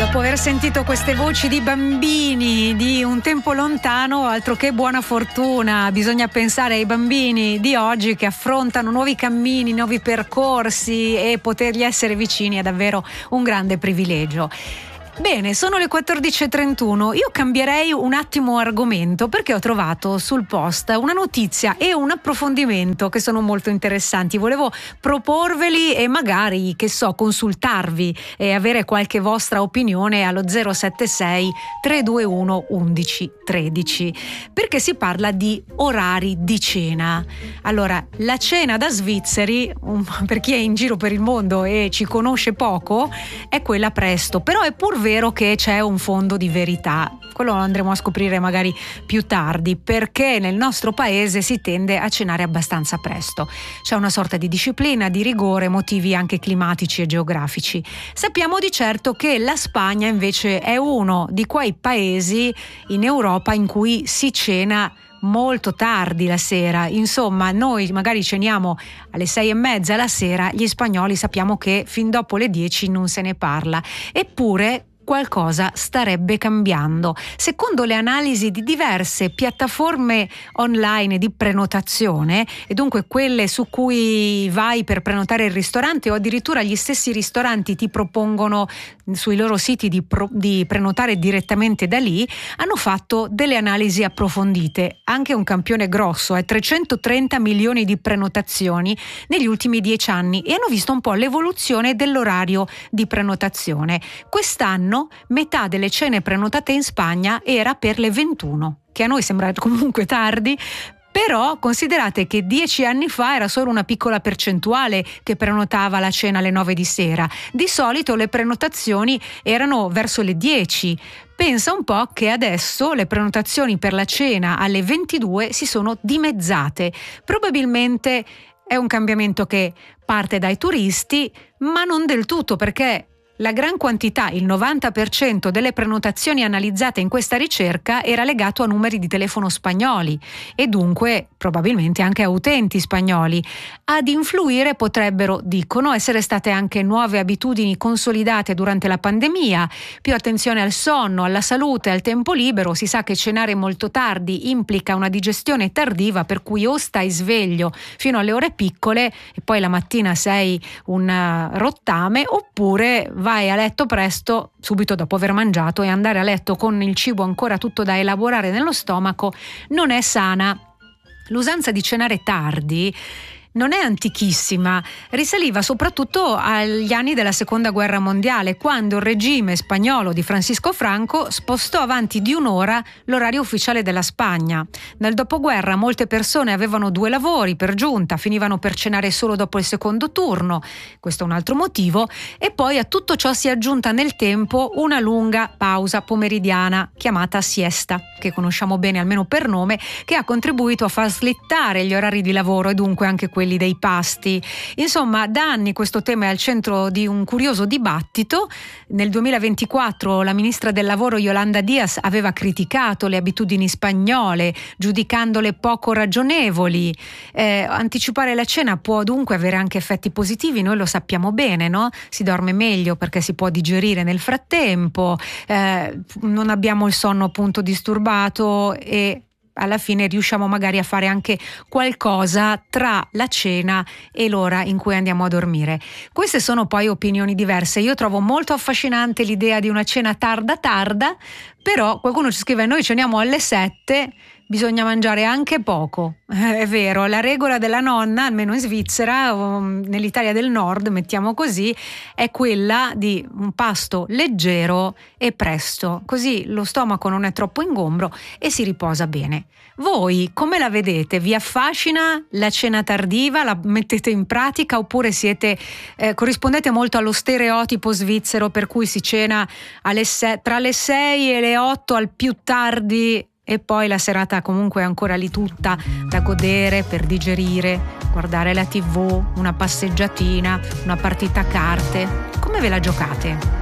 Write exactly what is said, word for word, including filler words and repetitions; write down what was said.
Dopo aver sentito queste voci di bambini di un tempo lontano, altro che buona fortuna, bisogna pensare ai bambini di oggi che affrontano nuovi cammini, nuovi percorsi, e potergli essere vicini è davvero un grande privilegio. Bene, sono le quattordici e trentuno. Io cambierei un attimo argomento perché ho trovato sul post una notizia e un approfondimento che sono molto interessanti. Volevo proporveli e magari, che so, consultarvi e avere qualche vostra opinione allo zero sette sei tre due uno undici tredici, perché si parla di orari di cena. Allora, la cena da svizzeri, um, per chi è in giro per il mondo e ci conosce poco, è quella presto, però è pur vero che c'è un fondo di verità. Quello lo andremo a scoprire magari più tardi, perché nel nostro paese si tende a cenare abbastanza presto. C'è una sorta di disciplina, di rigore, motivi anche climatici e geografici. Sappiamo di certo che la Spagna invece è uno di quei paesi in Europa in cui si cena molto tardi la sera. Insomma, noi magari ceniamo alle sei e mezza la sera, gli spagnoli sappiamo che fin dopo le dieci non se ne parla. Eppure qualcosa starebbe cambiando. Secondo le analisi di diverse piattaforme online di prenotazione, e dunque quelle su cui vai per prenotare il ristorante, o addirittura gli stessi ristoranti ti propongono sui loro siti di, pro, di prenotare direttamente da lì, hanno fatto delle analisi approfondite, anche un campione grosso, è trecentotrenta milioni di prenotazioni negli ultimi dieci anni, e hanno visto un po' l'evoluzione dell'orario di prenotazione. Quest'anno metà delle cene prenotate in Spagna era per le ventuno, che a noi sembra comunque tardi, però considerate che dieci anni fa era solo una piccola percentuale che prenotava la cena alle nove di sera. Di solito le prenotazioni erano verso le dieci. Pensa un po' che adesso le prenotazioni per la cena alle ventidue si sono dimezzate. Probabilmente è un cambiamento che parte dai turisti, ma non del tutto, perché la gran quantità, il novanta per cento delle prenotazioni analizzate in questa ricerca era legato a numeri di telefono spagnoli, e dunque probabilmente anche a utenti spagnoli. Ad influire potrebbero, dicono, essere state anche nuove abitudini consolidate durante la pandemia, più attenzione al sonno, alla salute, al tempo libero. Si sa che cenare molto tardi implica una digestione tardiva, per cui o stai sveglio fino alle ore piccole e poi la mattina sei un rottame, oppure vai a letto presto subito dopo aver mangiato, e andare a letto con il cibo ancora tutto da elaborare nello stomaco non è sana. L'usanza di cenare tardi non è antichissima, risaliva soprattutto agli anni della seconda guerra mondiale, quando il regime spagnolo di Francisco Franco spostò avanti di un'ora l'orario ufficiale della Spagna. Nel dopoguerra molte persone avevano due lavori per giunta, finivano per cenare solo dopo il secondo turno, questo è un altro motivo, e poi a tutto ciò si è aggiunta nel tempo una lunga pausa pomeridiana chiamata siesta, che conosciamo bene almeno per nome, che ha contribuito a far slittare gli orari di lavoro e dunque anche quelli dei pasti. Insomma, da anni questo tema è al centro di un curioso dibattito. Nel duemilaventiquattro la ministra del lavoro Yolanda Díaz aveva criticato le abitudini spagnole, giudicandole poco ragionevoli. Eh, anticipare la cena può dunque avere anche effetti positivi, noi lo sappiamo bene, no? Si dorme meglio perché si può digerire nel frattempo, eh, non abbiamo il sonno appunto disturbato, e alla fine riusciamo magari a fare anche qualcosa tra la cena e l'ora in cui andiamo a dormire. Queste sono poi opinioni diverse. Io trovo molto affascinante l'idea di una cena tarda tarda, però qualcuno ci scrive: noi ceniamo alle sette, bisogna mangiare anche poco. Eh, è vero, la regola della nonna, almeno in Svizzera o nell'Italia del Nord, mettiamo così, è quella di un pasto leggero e presto, così lo stomaco non è troppo ingombro e si riposa bene. Voi come la vedete? Vi affascina la cena tardiva? La mettete in pratica, oppure siete eh, corrispondete molto allo stereotipo svizzero per cui si cena alle se- tra le sei e le otto al più tardi, e poi la serata comunque è ancora lì tutta da godere, per digerire, guardare la tivù, una passeggiatina, una partita a carte? Come ve la giocate?